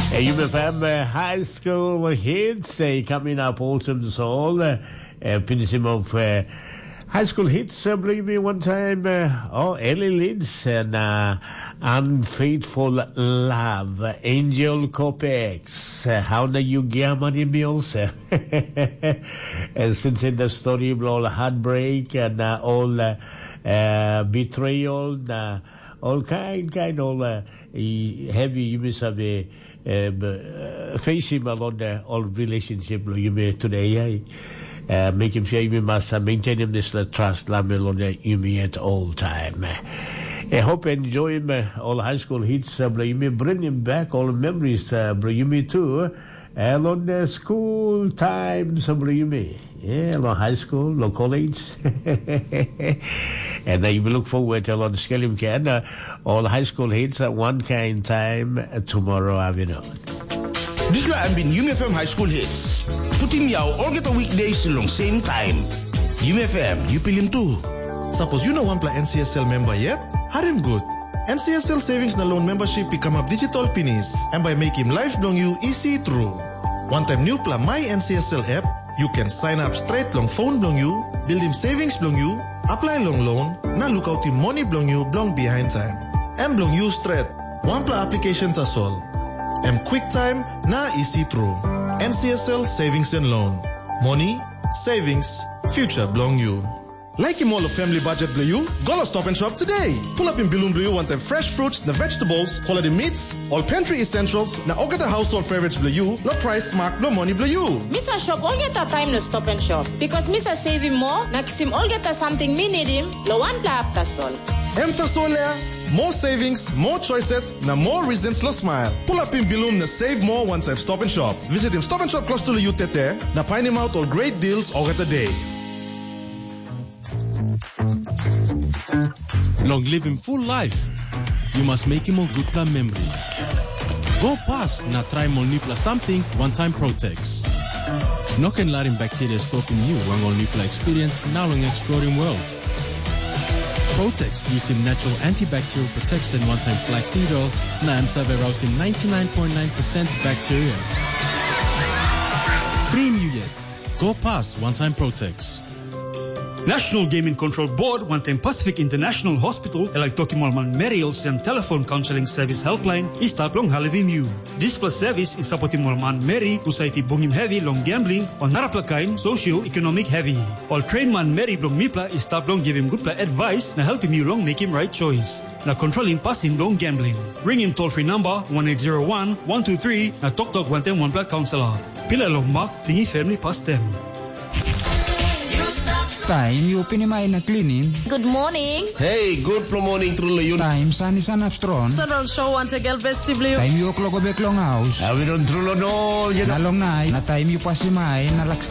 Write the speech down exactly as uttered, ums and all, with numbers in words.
U M F M uh, High School Hits uh, coming up autumn soul. Uh, uh, finishing of uh, High School Hits, uh, believe me, one time. Uh, oh, Ellie Lids and uh, Unfaithful Love, Angel Copex. Uh, how do you get money bills? And since in the story of all heartbreak and uh, all uh, uh, betrayal, uh, all kind, kind of uh, heavy, you must have a Um, uh, face him along the old relationship you may today. Uh, make him sure you must uh, maintain him this uh, trust level on the you may at all time. I hope you enjoy him uh, all high school hits. Uh, you may bring him back all memories. Uh, you may too. Uh, on the school times. Uh, you may. Yeah, no high school, no college. And then you will look forward to a lot of Skellim can. Uh, all high school hits at one kind time uh, tomorrow afternoon. This is I'm been U M F M High School Hits. Putting you all get a weekdays along same time. U M F M, you pilin too. Suppose you know one pla N C S L member yet? Harim good. N C S L Savings na Loan membership become a digital pinis and by making life long you easy through. One time new pla My N C S L app, you can sign up straight long phone long you, build him savings long you, apply long loan, na look out him money long you long behind time. M long you straight, one pla application tas all. M quick time, na easy through. N C S L Savings and Loan. Money, savings, future belong you. Like him all of family budget blue you, go to Stop and Shop today. Pull up in Bilum blue you want them fresh fruits, the vegetables, quality meats, all pantry essentials, na all get the household favorites blue you, no price mark, no money blue you. Mister Shop all get a time to Stop and Shop because Mister save him more, na kisim all get a something me need him, lo one pla up tasol. M tasol more savings, more choices, na more reasons to smile. Pull up in Bilum na save more one time Stop and Shop. Visit him Stop and Shop close to the U T T, na find him out all great deals all get a day. Long living full life, you must make him a good plan memory. Go past na try Molnipla something one time Protex. No can let him bacteria stopping you when Molnipla experience now in exploring world. Protex using natural antibacterial protection one time flaxseed oil na am serve arousing ninety-nine point nine percent bacteria. Free new yet. Go past one time Protex. National Gaming Control Board, one time Pacific International Hospital, like Tokimolman Mariels and Telephone Counseling Service Helpline, is taplong Halavim. This plus service is supporting Molman Mary, society bongim heavy long gambling, or naraplakain socio-economic heavy. All train man Mary blong mipla is taplong give him good pla advice na help him you long make him right choice. Na controlling passing long gambling. Ring him toll free number one eight zero one, one two three na talk talk one ten one pla counselor. Pila long mark tingi family past them. Time you pinimay na cleaning. Good morning. Hey, good morning truly yun. Time sunny sun upstrong. Sunroll show once again vestibule. Time you kloko beklong house. Awi don trulo no. Nalong nai na time you pasimay na